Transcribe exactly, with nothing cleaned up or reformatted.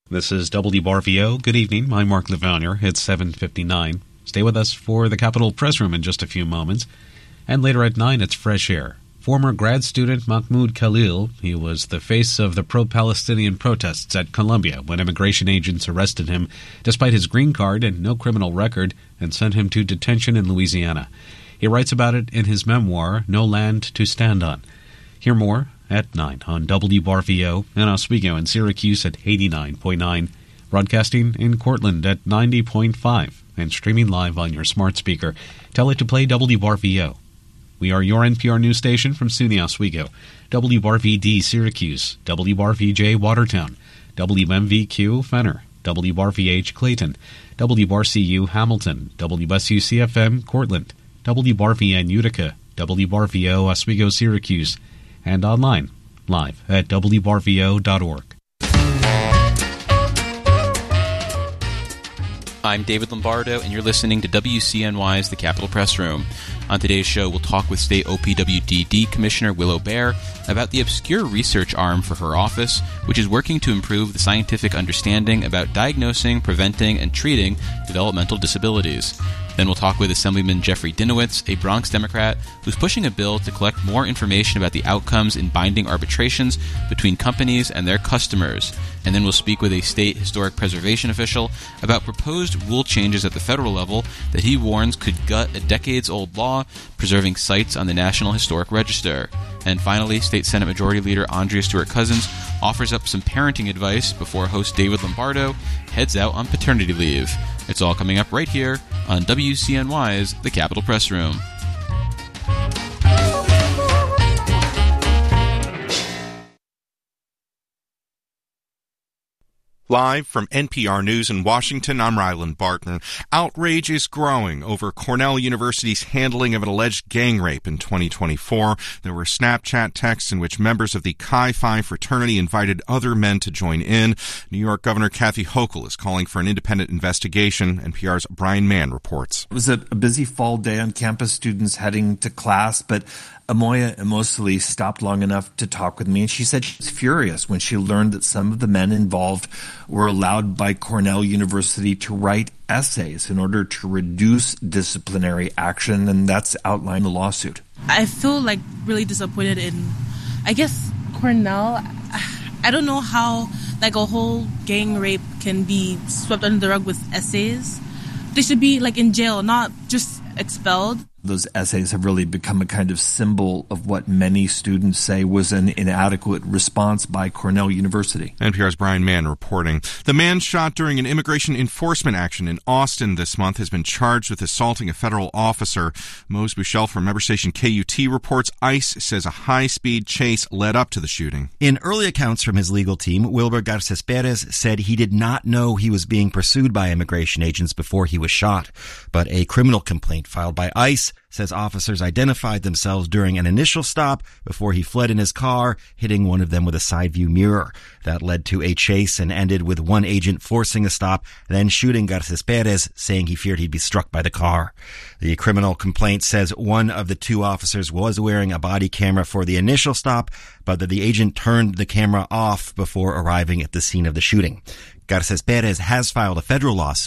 This is W B R V O. Good evening. I'm Mark Lavanier. It's seven fifty-nine. Stay with us for the Capitol Press Room in just a few moments. And later at nine, it's Fresh Air. Former grad student Mahmoud Khalil, he was the face of the pro-Palestinian protests at Columbia when immigration agents arrested him despite his green card and no criminal record and sent him to detention in Louisiana. He writes about it in his memoir, No Land to Stand On. Hear more at nine on W B R V O in Oswego and Syracuse at eighty-nine point nine, broadcasting in Cortland at ninety point five, and streaming live on your smart speaker. Tell it to play W B R V O. We are your N P R news station from SUNY Oswego, W B R V D Syracuse, W B R V J Watertown, W M V Q Fenner, W B R V H Clayton, W B R C U Hamilton, W S U C F M Cortland, W B R V N Utica, W B R V O Oswego Syracuse, and online, live at W B R V O dot org. I'm David Lombardo, and you're listening to W C N Y's The Capitol Press Room. On today's show, we'll talk with State O P W D D Commissioner Willow Baer about the obscure research arm for her office, which is working to improve the scientific understanding about diagnosing, preventing, and treating developmental disabilities. Then we'll talk with Assemblyman Jeffrey Dinowitz, a Bronx Democrat, who's pushing a bill to collect more information about the outcomes in binding arbitrations between companies and their customers. And then we'll speak with a state historic preservation official about proposed rule changes at the federal level that he warns could gut a decades-old law preserving sites on the National Historic Register. And finally, State Senate Majority Leader Andrea Stewart-Cousins offers up some parenting advice before host David Lombardo heads out on paternity leave. It's all coming up right here on W C N Y's The Capitol Press Room. Live from N P R News in Washington, I'm Ryland Barton. Outrage is growing over Cornell University's handling of an alleged gang rape in twenty twenty-four. There were Snapchat texts in which members of the Chi Phi fraternity invited other men to join in. New York Governor Kathy Hochul is calling for an independent investigation. N P R's Brian Mann reports. It was a busy fall day on campus, students heading to class, but Amoya Emosili stopped long enough to talk with me, and she said she was furious when she learned that some of the men involved were allowed by Cornell University to write essays in order to reduce disciplinary action, and that's outlined in the lawsuit. I feel like really disappointed in, I guess, Cornell. I don't know how like a whole gang rape can be swept under the rug with essays. They should be like in jail, not just expelled. Those essays have really become a kind of symbol of what many students say was an inadequate response by Cornell University. N P R's Brian Mann reporting. The man shot during an immigration enforcement action in Austin this month has been charged with assaulting a federal officer. Mose Buchel from member station K U T reports ICE says a high-speed chase led up to the shooting. In early accounts from his legal team, Wilber Garces Perez said he did not know he was being pursued by immigration agents before he was shot. But a criminal complaint filed by ICE says officers identified themselves during an initial stop before he fled in his car, hitting one of them with a side view mirror. That led to a chase and ended with one agent forcing a stop, then shooting Garces Perez, saying he feared he'd be struck by the car. The criminal complaint says one of the two officers was wearing a body camera for the initial stop, but that the agent turned the camera off before arriving at the scene of the shooting. Garces Perez has filed a federal lawsuit